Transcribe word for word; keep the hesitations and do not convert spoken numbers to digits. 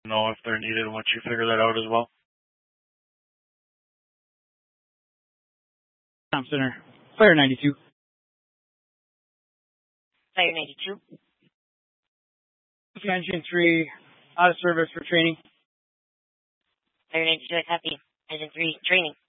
know if they're needed once you figure that out as well. Tom Center, Fire ninety-two. Fire ninety-two. Engine three, out of service for training. Fire ninety-two, I copy. Engine three, training.